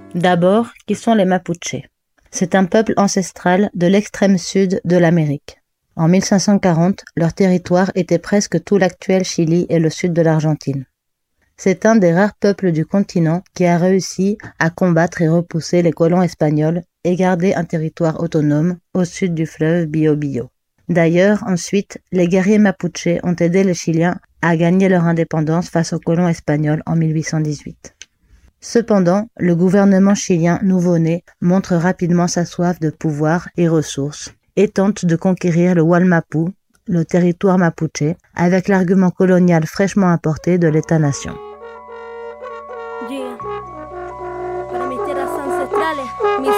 D'abord, qui sont les Mapuches? C'est un peuple ancestral de l'extrême sud de l'Amérique. En 1540, leur territoire était presque tout l'actuel Chili et le sud de l'Argentine. C'est un des rares peuples du continent qui a réussi à combattre et repousser les colons espagnols et garder un territoire autonome au sud du fleuve Biobío. D'ailleurs, ensuite, les guerriers mapuches ont aidé les Chiliens à gagner leur indépendance face aux colons espagnols en 1818. Cependant, le gouvernement chilien nouveau-né montre rapidement sa soif de pouvoir et ressources et tente de conquérir le Wallmapu, le territoire mapuche, avec l'argument colonial fraîchement importé de l'État-nation.